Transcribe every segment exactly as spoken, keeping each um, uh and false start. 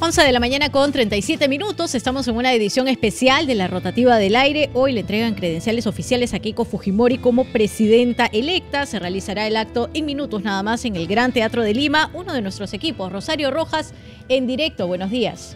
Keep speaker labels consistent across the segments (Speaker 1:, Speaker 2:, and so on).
Speaker 1: once de la mañana con treinta y siete minutos, estamos en una edición especial de la Rotativa del Aire. Hoy le entregan credenciales oficiales a Keiko Fujimori como presidenta electa. Se realizará el acto en minutos nada más en el Gran Teatro de Lima. Uno de nuestros equipos, Rosario Rojas, en directo. Buenos días.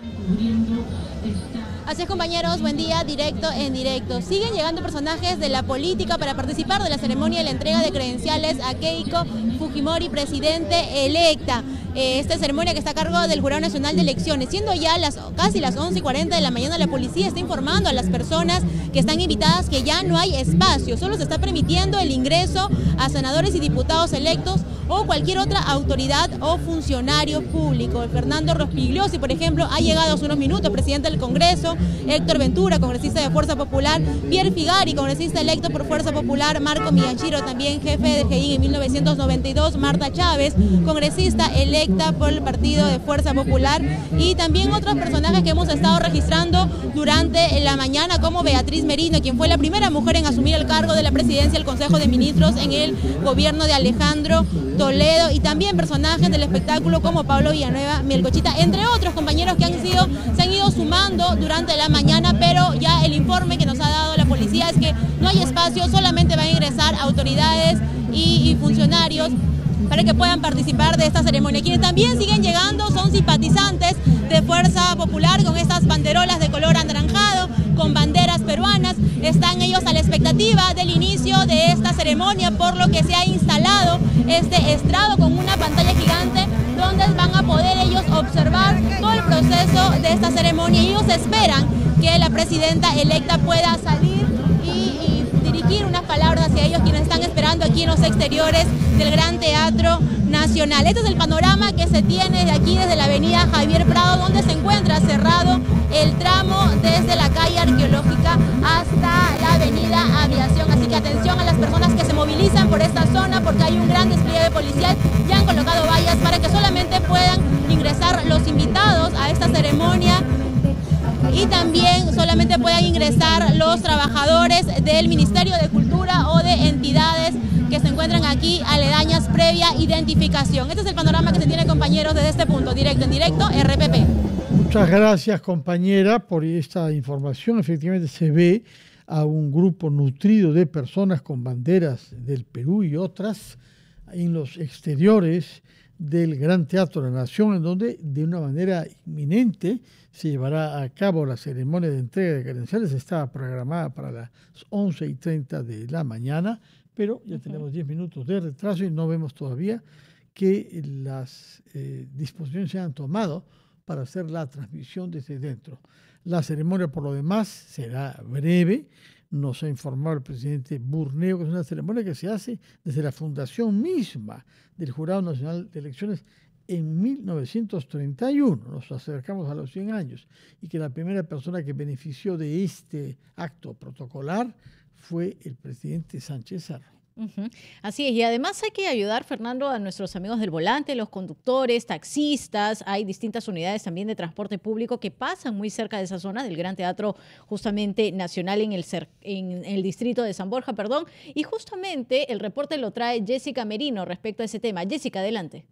Speaker 2: Así es, compañeros, buen día, directo en directo. Siguen llegando personajes de la política para participar de la ceremonia de la entrega de credenciales a Keiko Fujimori, presidente electa. Eh, esta ceremonia que está a cargo del Jurado Nacional de Elecciones. Siendo ya las casi las once y cuarenta de la mañana, la policía está informando a las personas que están invitadas que ya no hay espacio. Solo se está permitiendo el ingreso a senadores y diputados electos o cualquier otra autoridad o funcionario público. Fernando Rospigliosi, por ejemplo, ha llegado hace unos minutos, presidente del Congreso. Héctor Ventura, congresista de Fuerza Popular. Pierre Figari, congresista electo por Fuerza Popular. Marco Millanchiro, también jefe de G I N en mil novecientos noventa y dos. Marta Chávez, congresista electa por el Partido de Fuerza Popular. Y también otros personajes que hemos estado registrando durante la mañana, como Beatriz Merino, quien fue la primera mujer en asumir el cargo de la presidencia del Consejo de Ministros en el gobierno de Alejandro Toledo, y también personajes del espectáculo como Pablo Villanueva Melcochita, entre otros compañeros que han sido, se han ido sumando durante la mañana, pero ya el informe que nos ha dado la policía es que no hay espacio, solamente van a ingresar autoridades y, y funcionarios para que puedan participar de esta ceremonia. Quienes también siguen llegando son simpatizantes de Fuerza Popular con estas banderolas de color anaranjado, con banderas peruanas. Están ellos a la expectativa del inicio de esta ceremonia, por lo que se ha instalado este estrado con una pantalla gigante donde van a poder ellos observar todo el proceso de esta ceremonia, y ellos esperan que la presidenta electa pueda salir y, y dirigir unas palabras hacia ellos, quienes están esperando aquí en los exteriores del Gran Teatro Nacional. Este es el panorama que se tiene de aquí, desde la avenida Javier Prado, donde se encuentra cerrado el tramo desde la calle Arqueológica hasta la avenida Aviación. Así que atención a las personas que se movilizan por esta zona, porque hay un gran despliegue policial. Ya han colocado vallas para que solamente puedan ingresar los invitados a esta ceremonia, y también solamente puedan ingresar los trabajadores del Ministerio de Cultura o de entidades que se encuentran aquí aledañas previa identificación. Este es el panorama que se tiene, compañeros, desde este punto, directo en directo, R P P.
Speaker 3: Muchas gracias, compañera, por esta información. Efectivamente se ve a un grupo nutrido de personas con banderas del Perú y otras en los exteriores del Gran Teatro de la Nación, en donde de una manera inminente se llevará a cabo la ceremonia de entrega de credenciales. Estaba programada para las once y treinta de la mañana, pero ya tenemos diez minutos de retraso y no vemos todavía que las eh, disposiciones se han tomado para hacer la transmisión desde dentro. La ceremonia, por lo demás, será breve. Nos ha informado el presidente Burneo que es una ceremonia que se hace desde la fundación misma del Jurado Nacional de Elecciones en mil novecientos treinta y uno. Nos acercamos a los cien años, y que la primera persona que benefició de este acto protocolar fue el presidente Sánchez Cerro.
Speaker 1: Uh-huh. Así es, y además hay que ayudar, Fernando, a nuestros amigos del volante, los conductores, taxistas. Hay distintas unidades también de transporte público que pasan muy cerca de esa zona del Gran Teatro justamente Nacional en el, en el distrito de San Borja, perdón. Y justamente el reporte lo trae Jessica Merino respecto a ese tema. Jessica, adelante.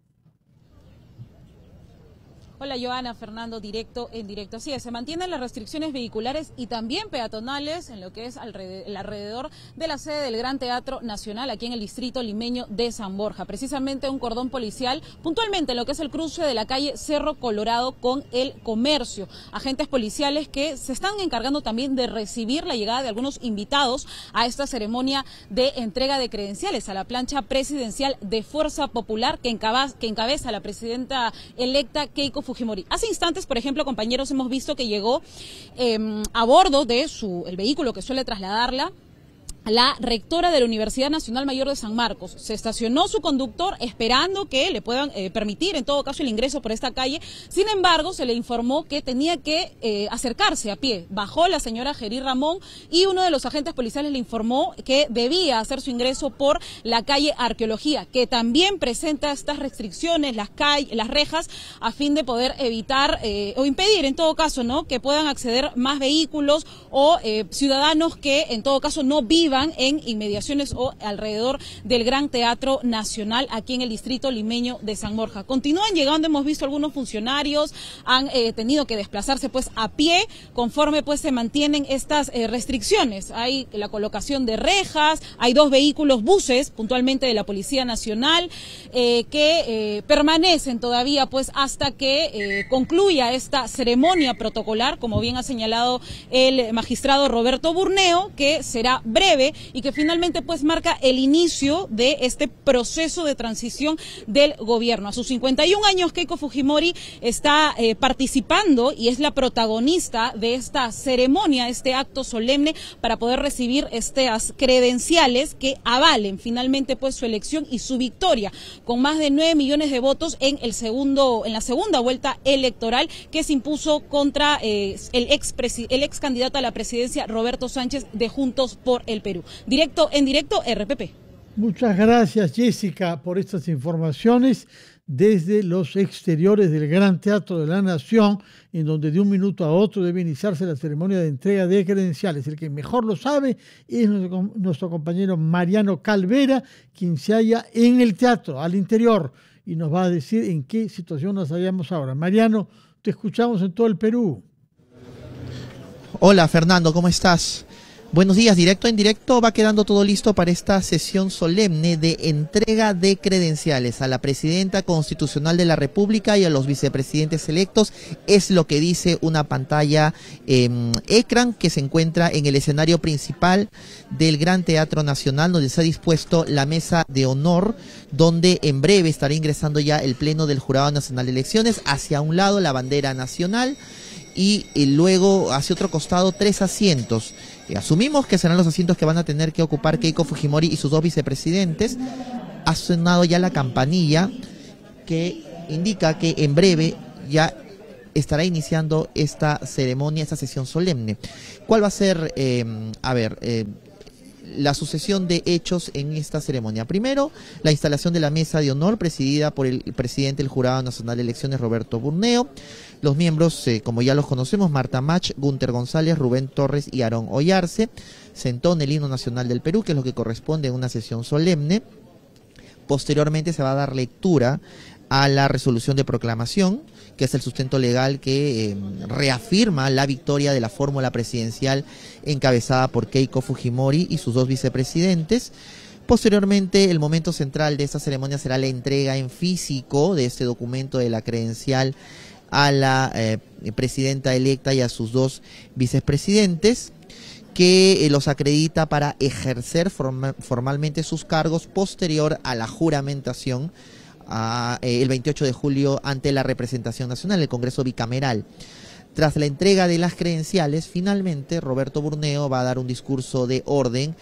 Speaker 4: Hola, Joana, Fernando, directo en directo. Así es, se mantienen las restricciones vehiculares y también peatonales en lo que es alrededor, el alrededor de la sede del Gran Teatro Nacional, aquí en el distrito limeño de San Borja. Precisamente un cordón policial, puntualmente en lo que es el cruce de la calle Cerro Colorado con el Comercio. Agentes policiales que se están encargando también de recibir la llegada de algunos invitados a esta ceremonia de entrega de credenciales a la plancha presidencial de Fuerza Popular que encabeza, que encabeza la presidenta electa Keiko Fujimori. Hace instantes, por ejemplo, compañeros, hemos visto que llegó eh, a bordo de su el vehículo que suele trasladarla la rectora de la Universidad Nacional Mayor de San Marcos. Se estacionó su conductor esperando que le puedan eh, permitir en todo caso el ingreso por esta calle. Sin embargo, se le informó que tenía que eh, acercarse a pie. Bajó la señora Gerí Ramón y uno de los agentes policiales le informó que debía hacer su ingreso por la calle Arqueología, que también presenta estas restricciones, las calles, las rejas, a fin de poder evitar eh, o impedir en todo caso, ¿no?, que puedan acceder más vehículos o eh, ciudadanos que en todo caso no viven vivan en inmediaciones o alrededor del Gran Teatro Nacional aquí en el distrito limeño de San Borja. Continúan llegando, hemos visto algunos funcionarios, han eh, tenido que desplazarse pues a pie conforme pues se mantienen estas eh, restricciones. Hay la colocación de rejas, hay dos vehículos, buses puntualmente de la Policía Nacional eh, que eh, permanecen todavía pues hasta que eh, concluya esta ceremonia protocolar, como bien ha señalado el magistrado Roberto Burneo, que será breve y que finalmente pues marca el inicio de este proceso de transición del gobierno. A sus cincuenta y un años, Keiko Fujimori está eh, participando y es la protagonista de esta ceremonia, este acto solemne para poder recibir estas credenciales que avalen finalmente pues su elección y su victoria con más de nueve millones de votos en el segundo en la segunda vuelta electoral que se impuso contra eh, el ex el ex candidato a la presidencia Roberto Sánchez de Juntos por el Perú. Directo en directo R P P.
Speaker 3: Muchas gracias, Jessica, por estas informaciones desde los exteriores del Gran Teatro de la Nación, en donde de un minuto a otro debe iniciarse la ceremonia de entrega de credenciales. El que mejor lo sabe es nuestro, nuestro compañero Mariano Calvera, quien se halla en el teatro, al interior, y nos va a decir en qué situación nos hallamos ahora. Mariano, te escuchamos en todo el Perú.
Speaker 5: Hola Fernando, ¿cómo estás? Buenos días, directo en directo, va quedando todo listo para esta sesión solemne de entrega de credenciales a la Presidenta Constitucional de la República y a los vicepresidentes electos. Es lo que dice una pantalla eh, ecran que se encuentra en el escenario principal del Gran Teatro Nacional, donde se ha dispuesto la mesa de honor, donde en breve estará ingresando ya el Pleno del Jurado Nacional de Elecciones. Hacia un lado la bandera nacional y, y luego hacia otro costado tres asientos. Asumimos que serán los asientos que van a tener que ocupar Keiko Fujimori y sus dos vicepresidentes. Ha sonado ya la campanilla que indica que en breve ya estará iniciando esta ceremonia, esta sesión solemne. ¿Cuál va a ser, eh, a ver, eh, la sucesión de hechos en esta ceremonia? Primero, la instalación de la mesa de honor presidida por el presidente del Jurado Nacional de Elecciones, Roberto Burneo. Los miembros, eh, como ya los conocemos, Marta Mach, Gunter González, Rubén Torres y Aarón Ollarse. Se entona el himno nacional del Perú, que es lo que corresponde a una sesión solemne. Posteriormente se va a dar lectura a la resolución de proclamación, que es el sustento legal que eh, reafirma la victoria de la fórmula presidencial encabezada por Keiko Fujimori y sus dos vicepresidentes. Posteriormente, el momento central de esta ceremonia será la entrega en físico de este documento de la credencial a la eh, presidenta electa y a sus dos vicepresidentes, que eh, los acredita para ejercer forma, formalmente sus cargos posterior a la juramentación a, eh, el veintiocho de julio ante la representación nacional, el Congreso bicameral. Tras la entrega de las credenciales, finalmente Roberto Burneo va a dar un discurso de orden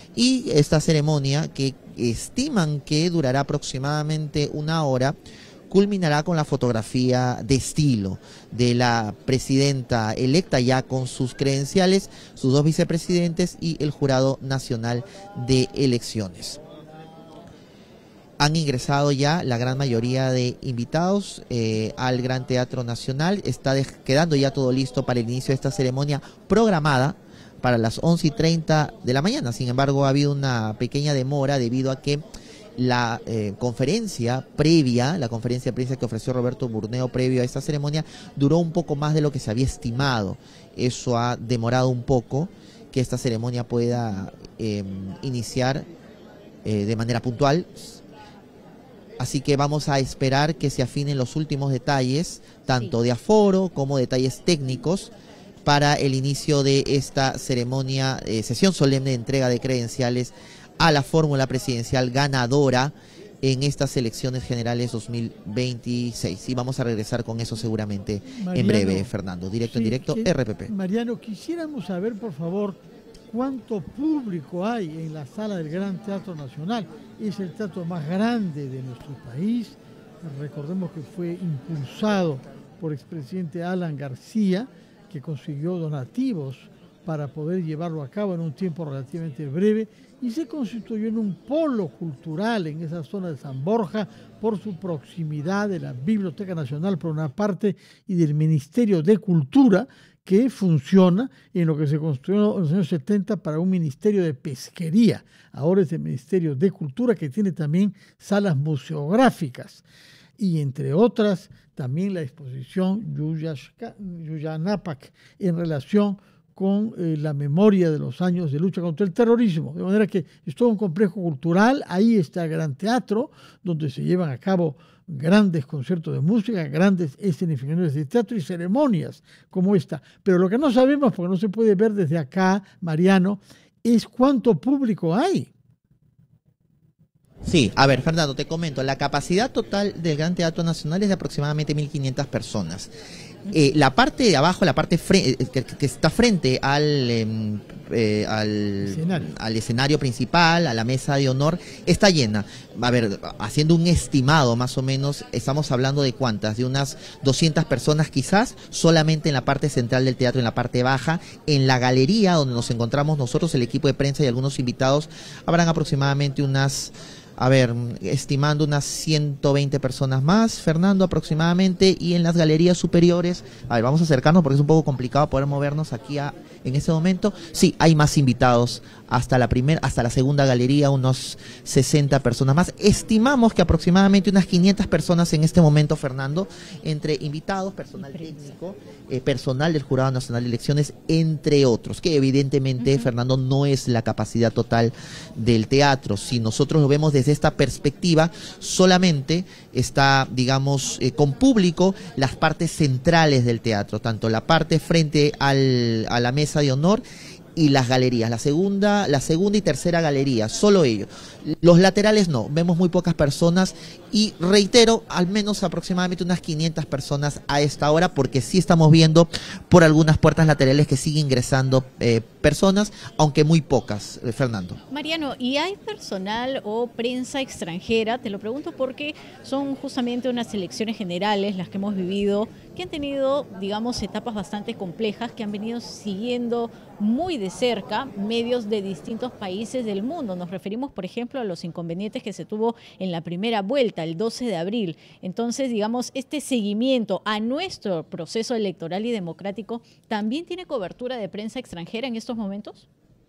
Speaker 5: y esta ceremonia, que estiman que durará aproximadamente una hora, culminará con la fotografía de estilo de la presidenta electa ya con sus credenciales, sus dos vicepresidentes y el Jurado Nacional de Elecciones. Han ingresado ya la gran mayoría de invitados eh, al Gran Teatro Nacional. Está quedando ya todo listo para el inicio de esta ceremonia programada para las once y treinta de la mañana. Sin embargo, ha habido una pequeña demora debido a que la eh, conferencia previa, la conferencia de prensa que ofreció Roberto Burneo previo a esta ceremonia, duró un poco más de lo que se había estimado. Eso ha demorado un poco que esta ceremonia pueda eh, iniciar eh, de manera puntual. Así que vamos a esperar que se afinen los últimos detalles, tanto sí. de aforo como detalles técnicos, para el inicio de esta ceremonia, eh, sesión solemne de entrega de credenciales a la fórmula presidencial ganadora en estas elecciones generales dos mil veintiséis. Y vamos a regresar con eso seguramente Mariano, en breve, Fernando. Directo sí, en directo, que, R P P.
Speaker 3: Mariano, quisiéramos saber, por favor, cuánto público hay en la sala del Gran Teatro Nacional. Es el teatro más grande de nuestro país. Recordemos que fue impulsado por el expresidente Alan García, que consiguió donativos para poder llevarlo a cabo en un tiempo relativamente breve, y se constituyó en un polo cultural en esa zona de San Borja por su proximidad de la Biblioteca Nacional por una parte y del Ministerio de Cultura, que funciona en lo que se construyó en los años setenta para un ministerio de pesquería. Ahora es el Ministerio de Cultura, que tiene también salas museográficas. Y entre otras, también la exposición Yuyanapac en relación con eh, la memoria de los años de lucha contra el terrorismo. De manera que es todo un complejo cultural. Ahí está el Gran Teatro, donde se llevan a cabo grandes conciertos de música, grandes escenificaciones de teatro y ceremonias como esta. Pero lo que no sabemos, porque no se puede ver desde acá, Mariano, es cuánto público hay.
Speaker 5: Sí, a ver, Fernando, te comento, la capacidad total del Gran Teatro Nacional es de aproximadamente mil quinientas personas. Eh, la parte de abajo, la parte fre que, que está frente al, eh, eh, al, escenario. al escenario principal, a la mesa de honor, está llena. A ver, haciendo un estimado más o menos, estamos hablando de cuántas, de unas doscientas personas quizás, solamente en la parte central del teatro, en la parte baja. En la galería donde nos encontramos nosotros, el equipo de prensa y algunos invitados, habrán aproximadamente unas... A ver, estimando unas ciento veinte personas más, Fernando, aproximadamente, y en las galerías superiores, a ver, vamos a acercarnos porque es un poco complicado poder movernos aquí a, en ese momento. Sí, hay más invitados, hasta la primera, hasta la segunda galería, unos sesenta personas más. Estimamos que aproximadamente unas quinientas personas en este momento, Fernando, entre invitados, personal técnico, eh, personal del Jurado Nacional de Elecciones, entre otros, que evidentemente, uh-huh. Fernando, no es la capacidad total del teatro. Si nosotros lo vemos desde esta perspectiva, solamente está, digamos, eh, con público las partes centrales del teatro, tanto la parte frente al, a la mesa de honor y las galerías, la segunda, la segunda y tercera galería, solo ello. Los laterales no, vemos muy pocas personas y reitero, al menos aproximadamente unas quinientas personas a esta hora, porque sí estamos viendo por algunas puertas laterales que siguen ingresando eh, personas, aunque muy pocas, eh, Fernando.
Speaker 1: Mariano, ¿y hay personal o prensa extranjera? Te lo pregunto porque son justamente unas elecciones generales las que hemos vivido, que han tenido, digamos, etapas bastante complejas, que han venido siguiendo muy de cerca medios de distintos países del mundo. Nos referimos, por ejemplo, a los inconvenientes que se tuvo en la primera vuelta, el doce de abril. Entonces, digamos, este seguimiento a nuestro proceso electoral y democrático también tiene cobertura de prensa extranjera en estos momentos.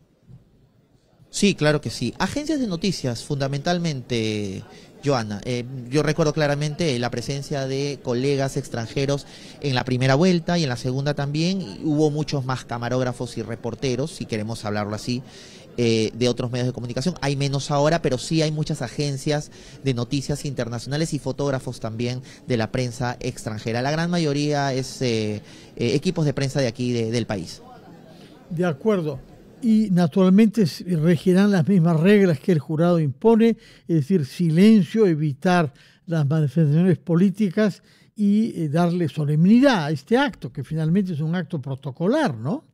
Speaker 5: Sí, claro que sí. Agencias de noticias, fundamentalmente, Joana. Eh, yo recuerdo claramente la presencia de colegas extranjeros en la primera vuelta y en la segunda también. Y hubo muchos más camarógrafos y reporteros, si queremos hablarlo así, eh, de otros medios de comunicación. Hay menos ahora, pero sí hay muchas agencias de noticias internacionales y fotógrafos también de la prensa extranjera. La gran mayoría es eh, eh, equipos de prensa de aquí, de, del país.
Speaker 3: De acuerdo. Y naturalmente regirán las mismas reglas que el jurado impone, es decir, silencio, evitar las manifestaciones políticas y eh, darle solemnidad a este acto, que finalmente es un acto protocolar, ¿no?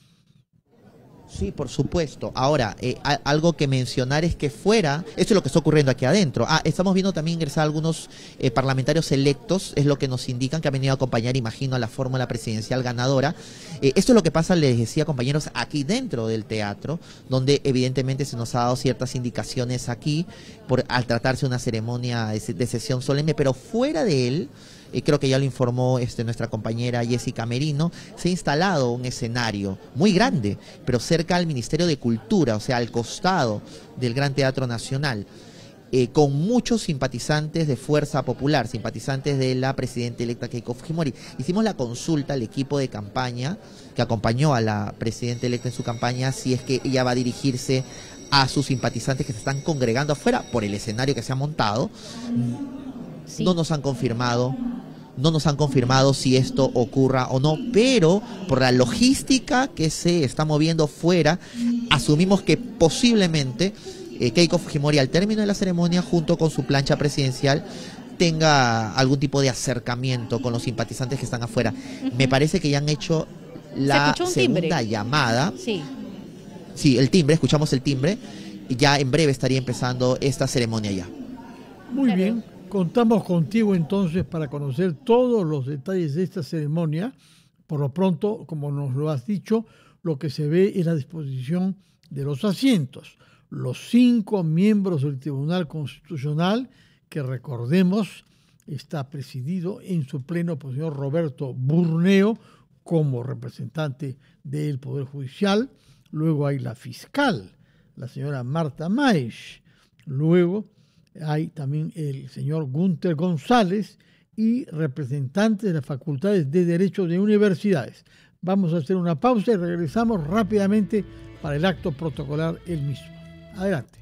Speaker 5: Sí, por supuesto. Ahora, eh, a, algo que mencionar es que fuera, esto es lo que está ocurriendo aquí adentro. Ah, estamos viendo también ingresar algunos eh, parlamentarios electos, es lo que nos indican que han venido a acompañar, imagino, a la fórmula presidencial ganadora. Eh, esto es lo que pasa, les decía, compañeros, aquí dentro del teatro, donde evidentemente se nos ha dado ciertas indicaciones aquí, por al tratarse de una ceremonia de, de sesión solemne, pero fuera de él, Eh, creo que ya lo informó este, nuestra compañera Jessica Merino, se ha instalado un escenario muy grande, pero cerca al Ministerio de Cultura, o sea, al costado del Gran Teatro Nacional, eh, con muchos simpatizantes de Fuerza Popular, simpatizantes de la presidenta electa Keiko Fujimori. Hicimos la consulta al equipo de campaña que acompañó a la presidenta electa en su campaña, si es que ella va a dirigirse a sus simpatizantes que se están congregando afuera por el escenario que se ha montado. Sí. No nos han confirmado, no nos han confirmado si esto ocurra o no, pero por la logística que se está moviendo fuera, asumimos que posiblemente eh, Keiko Fujimori al término de la ceremonia, junto con su plancha presidencial, tenga algún tipo de acercamiento con los simpatizantes que están afuera. Uh-huh. Me parece que ya han hecho la segunda timbre. llamada.
Speaker 1: Sí.
Speaker 5: Sí, el timbre, escuchamos el timbre, y ya en breve estaría empezando esta ceremonia ya.
Speaker 3: Muy claro. bien. Contamos contigo entonces para conocer todos los detalles de esta ceremonia. Por lo pronto, como nos lo has dicho, lo que se ve es la disposición de los asientos. Los cinco miembros del Tribunal Constitucional, que recordemos, está presidido en su pleno por el señor Roberto Burneo, como representante del Poder Judicial. Luego hay la fiscal, la señora Marta Maisch. Luego hay también el señor Gunter González y representantes de las facultades de Derecho de universidades. Vamos a hacer una pausa y regresamos rápidamente para el acto protocolar el mismo. Adelante.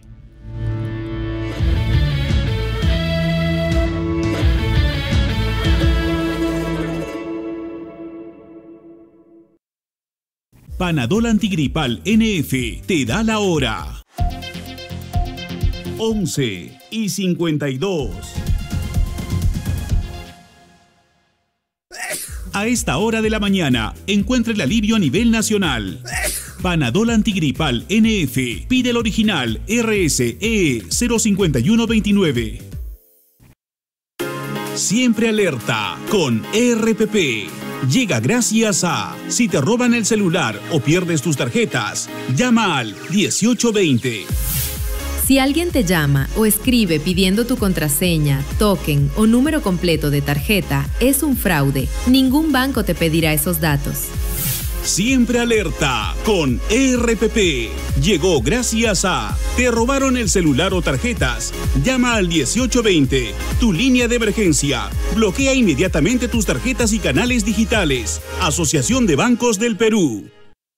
Speaker 6: Panadol Antigripal N F te da la hora. once y cincuenta y dos. A esta hora de la mañana, encuentra el alivio a nivel nacional. Panadol Antigripal N F. Pide el original R S E cero cinco uno dos nueve. Siempre alerta con R P P. Llega gracias a, si te roban el celular o pierdes tus tarjetas, llama al dieciocho veinte.
Speaker 7: Si alguien te llama o escribe pidiendo tu contraseña, token o número completo de tarjeta, es un fraude. Ningún banco te pedirá esos datos.
Speaker 6: Siempre alerta con R P P. Llegó gracias a, te robaron el celular o tarjetas. Llama al dieciocho veinte, tu línea de emergencia. Bloquea inmediatamente tus tarjetas y canales digitales. Asociación de Bancos del Perú.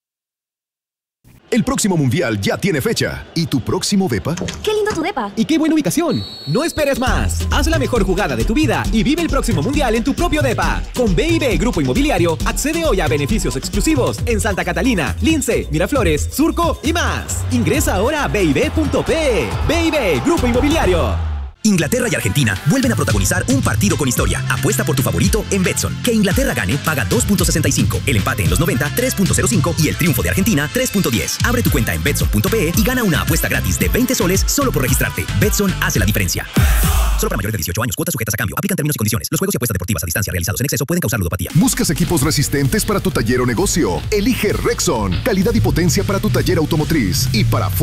Speaker 8: El próximo mundial ya tiene fecha. ¿Y tu próximo depa?
Speaker 9: ¡Qué lindo tu depa!
Speaker 10: ¡Y qué buena ubicación! No esperes más. Haz la mejor jugada de tu vida y vive el próximo mundial en tu propio depa. Con B I B Grupo Inmobiliario, accede hoy a beneficios exclusivos en Santa Catalina, Lince, Miraflores, Surco y más. Ingresa ahora a b i b punto p e. B I B Grupo Inmobiliario.
Speaker 11: Inglaterra y Argentina vuelven a protagonizar un partido con historia. Apuesta por tu favorito en Betson. Que Inglaterra gane, paga dos punto sesenta y cinco. El empate en los noventa, tres punto cero cinco. Y el triunfo de Argentina, tres punto diez. Abre tu cuenta en betson punto p e y gana una apuesta gratis de veinte soles solo por registrarte. Betson hace la diferencia. Solo para mayores de dieciocho años. Cuotas sujetas a cambio. Aplican términos y condiciones. Los juegos y apuestas deportivas a distancia realizados en exceso pueden causar ludopatía.
Speaker 8: ¿Buscas equipos resistentes para tu taller o negocio? Elige Rexon. Calidad y potencia para tu taller automotriz. Y para